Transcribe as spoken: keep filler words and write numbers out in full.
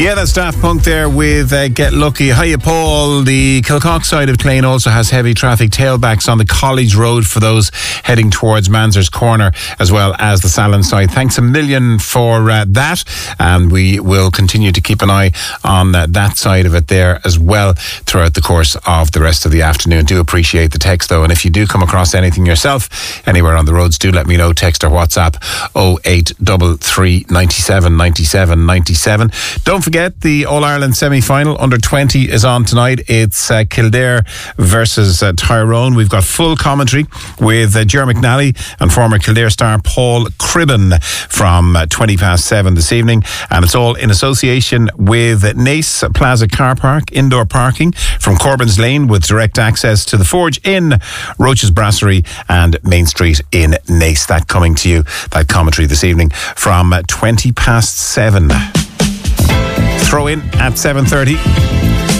Yeah, that's Daft Punk there with uh, Get Lucky. Hiya, Paul. The Kilcock side of Clane also has heavy traffic tailbacks on the College Road for those heading towards Manzer's Corner, as well as the Salon side. Thanks a million for uh, that. And we will continue to keep an eye on uh, that side of it there as well throughout the course of the rest of the afternoon. Do appreciate the text, though. And if you do come across anything yourself anywhere on the roads, do let me know. Text or WhatsApp oh eight three three, ninety-seven, ninety-seven, ninety-seven. Don't forget the All-Ireland semi-final under twenty is on tonight. It's uh, Kildare versus uh, Tyrone. We've got full commentary with uh, Ger McNally and former Kildare star Paul Cribben from uh, twenty past seven this evening, and it's all in association with Nace Plaza Car Park, indoor parking from Corbyn's Lane with direct access to the Forge in Roach's Brasserie and Main Street in Nace. That coming to you, that commentary this evening from uh, twenty past seven. Throw in at seven thirty.